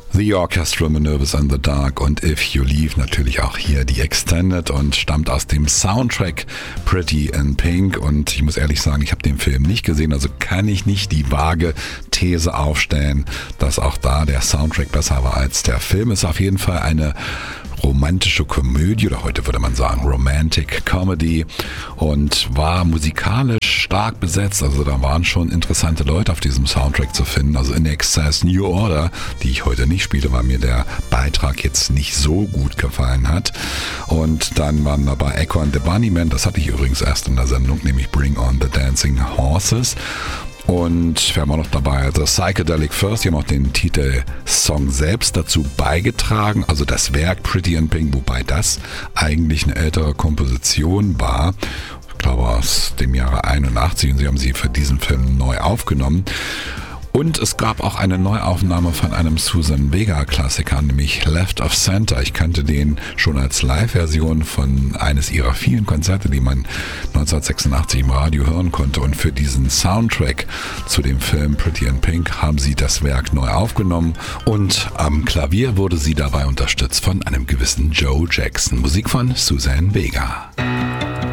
The Orchestra Manoeuvres in the Dark und If You Leave, natürlich auch hier die Extended und stammt aus dem Soundtrack Pretty in Pink. Und ich muss ehrlich sagen, ich habe den Film nicht gesehen, also kann ich nicht die vage These aufstellen, dass auch da der Soundtrack besser war als der Film. Ist auf jeden Fall eine romantische Komödie, oder heute würde man sagen Romantic Comedy, und war musikalisch stark besetzt. Also da waren schon interessante Leute auf diesem Soundtrack zu finden. Also In Excess New Order, die ich heute nicht spiele, weil mir der Beitrag jetzt nicht so gut gefallen hat. Und dann waren dabei Echo and the Bunnymen, das hatte ich übrigens erst in der Sendung, nämlich Bring on the Dancing Horses. Und wir haben auch noch dabei The Psychedelic First, die haben auch den Titelsong selbst dazu beigetragen, also das Werk Pretty in Pink, wobei das eigentlich eine ältere Komposition war, ich glaube aus dem Jahre 81, und sie haben sie für diesen Film neu aufgenommen. Und es gab auch eine Neuaufnahme von einem Suzanne Vega-Klassiker, nämlich Left of Center. Ich kannte den schon als Live-Version von eines ihrer vielen Konzerte, die man 1986 im Radio hören konnte. Und für diesen Soundtrack zu dem Film Pretty in Pink haben sie das Werk neu aufgenommen. Und am Klavier wurde sie dabei unterstützt von einem gewissen Joe Jackson. Musik von Suzanne Vega.